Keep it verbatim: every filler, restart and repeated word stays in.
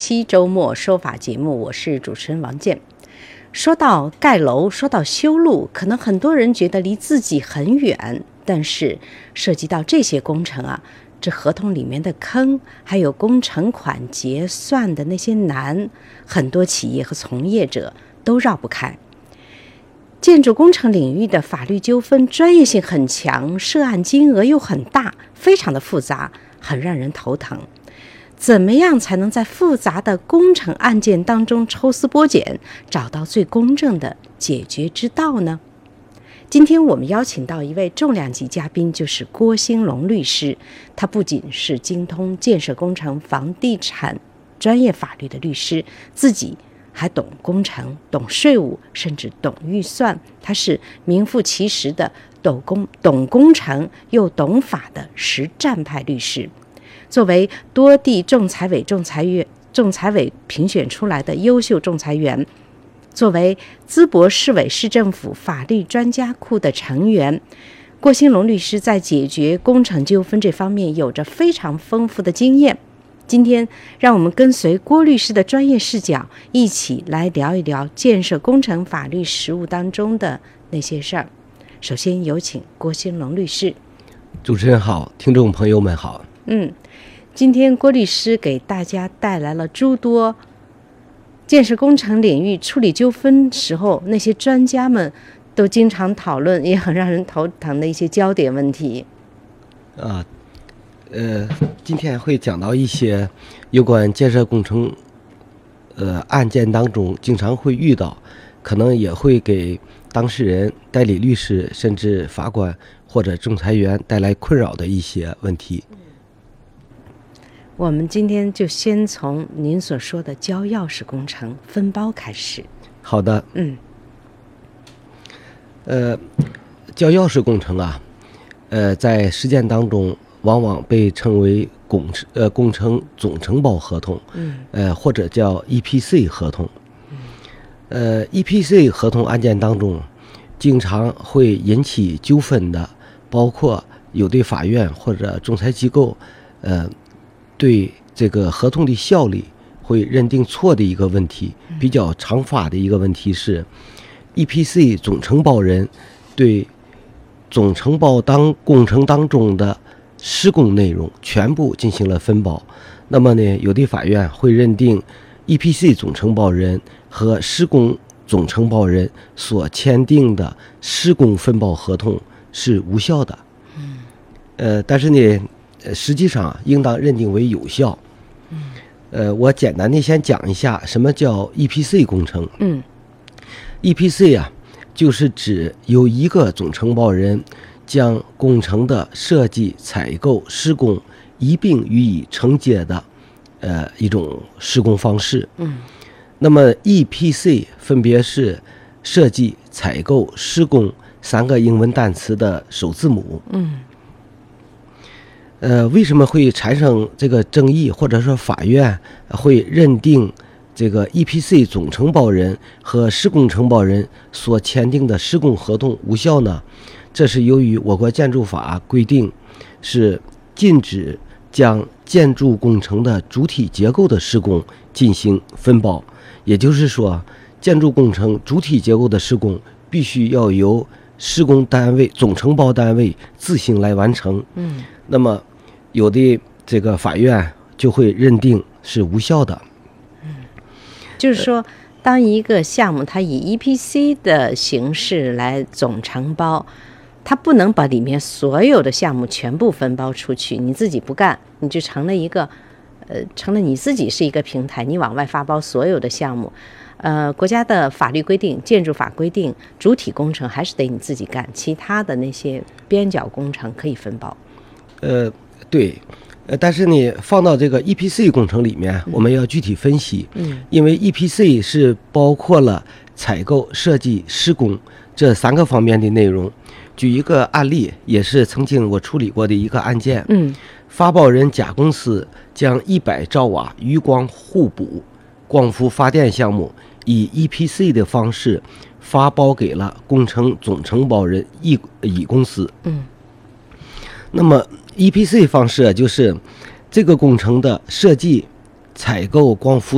期周末说法节目，我是主持人王健。说到盖楼，说到修路，可能很多人觉得离自己很远，但是涉及到这些工程啊，这合同里面的坑，还有工程款结算的那些难，很多企业和从业者都绕不开。建筑工程领域的法律纠纷专业性很强，涉案金额又很大，非常的复杂，很让人头疼。怎么样才能在复杂的工程案件当中抽丝剥茧，找到最公正的解决之道呢？今天我们邀请到一位重量级嘉宾，就是郭兴龙律师。他不仅是精通建设工程、房地产专业法律的律师，自己还懂工程、懂税务，甚至懂预算。他是名副其实的懂工懂工程又懂法的实战派律师。作为多地仲裁委仲裁员仲裁委评选出来的优秀仲裁员，作为淄博市委市政府法律专家库的成员，郭兴龙律师在解决工程纠纷这方面有着非常丰富的经验。今天让我们跟随郭律师的专业视角，一起来聊一聊建设工程法律实务当中的那些事儿。首先有请郭兴龙律师。 主持人好，听众朋友们好。 嗯，今天郭律师给大家带来了诸多建设工程领域处理纠纷时候那些专家们都经常讨论，也很让人头疼的一些焦点问题。 啊，呃，今天会讲到一些有关建设工程呃案件当中经常会遇到，可能也会给当事人、代理律师甚至法官或者仲裁员带来困扰的一些问题。 我们今天就先从您所说的交钥匙工程分包开始。 好的。 嗯。 呃，交钥匙工程啊，呃，在实践当中往往被称为工呃工程总承包合同， 嗯， 呃，或者叫 E P C 合同。呃 ，E P C 合同案件当中，经常会引起纠纷的，包括有的法院或者仲裁机构，呃。对这个合同的效力会认定错的一个问题，比较常发的一个问题是 E P C 总承包人对总承包当工程当中的施工内容全部进行了分包。那么呢，有的法院会认定 E P C 总承包人和施工总承包人所签订的施工分包合同是无效的。呃，但是呢呃，实际上应当认定为有效。呃，我简单的先讲一下什么叫 E P C 工程。 嗯 ，E P C 啊，就是指由一个总承包人将工程的设计、采购、施工一并予以承接的，呃，一种施工方式。 嗯， 那么 E P C 分别是设计、采购、施工三个英文单词的首字母。 嗯。 呃，为什么会产生这个争议，或者说法院会认定这个 E P C 总承包人和施工承包人所签订的施工合同无效呢？这是由于我国建筑法规定是禁止将建筑工程的主体结构的施工进行分包，也就是说，建筑工程主体结构的施工必须要由施工单位、总承包单位自行来完成。 嗯， 那么有的这个法院就会认定是无效的。 嗯，就是说，当一个项目它以 E P C 的形式来总承包，它不能把里面所有的项目全部分包出去，你自己不干，你就成了一个，呃，成了你自己是一个平台，你往外发包所有的项目。呃，国家的法律规定，建筑法规定，主体工程还是得你自己干，其他的那些边角工程可以分包。 呃。对，呃，但是呢，放到这个 E P C 工程里面，我们要具体分析。 嗯， 因为 E P C 是包括了采购、设计、施工这三个方面的内容。举一个案例，也是曾经我处理过的一个案件。 嗯， 发包人甲公司将一百兆瓦余光互补光伏发电项目以 E P C 的方式发包给了工程总承包人乙乙公司。 嗯， 那么 E P C 方式就是这个工程的设计、采购光伏